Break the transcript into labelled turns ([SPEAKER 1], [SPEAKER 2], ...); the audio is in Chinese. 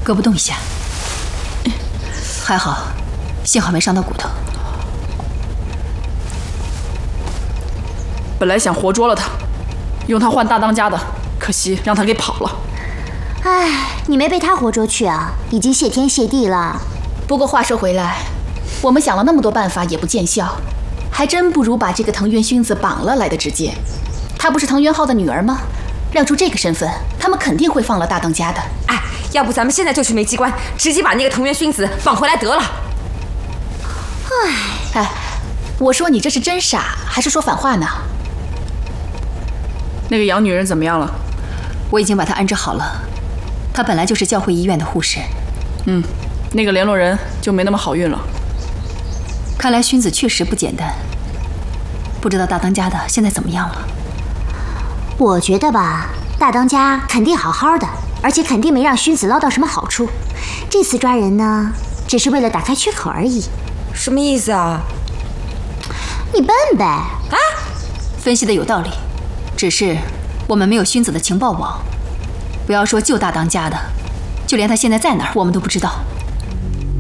[SPEAKER 1] 割不动一下，还好，幸好没伤到骨头。
[SPEAKER 2] 本来想活捉了他，用他换大当家的，可惜让他给跑了。
[SPEAKER 3] 唉，你没被他活捉去啊，已经谢天谢地了。
[SPEAKER 1] 不过话说回来，我们想了那么多办法也不见效，还真不如把这个藤原薰子绑了来的直接。她不是藤原浩的女儿吗？亮出这个身份，他们肯定会放了大当家的。
[SPEAKER 4] 哎，要不咱们现在就去梅机关，直接把那个藤原薰子绑回来得了。
[SPEAKER 1] 哎，我说你这是真傻，还是说反话呢？
[SPEAKER 2] 那个洋女人怎么样了？
[SPEAKER 1] 我已经把她安置好了，她本来就是教会医院的护士。
[SPEAKER 2] 那个联络人就没那么好运了。
[SPEAKER 1] 看来薰子确实不简单，不知道大当家的现在怎么样了。
[SPEAKER 3] 我觉得吧，大当家肯定好好的，而且肯定没让薰子捞到什么好处。这次抓人呢，只是为了打开缺口而已。
[SPEAKER 4] 什么意思啊？
[SPEAKER 3] 你笨呗！
[SPEAKER 4] 啊，
[SPEAKER 1] 分析的有道理，只是我们没有薰子的情报网，不要说救大当家的，就连他现在在哪儿我们都不知道。